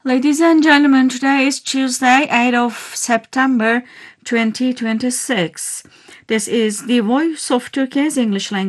Ladies and gentlemen, today is Tuesday, 8th of September 2026. This is the Voice of Turkey's English language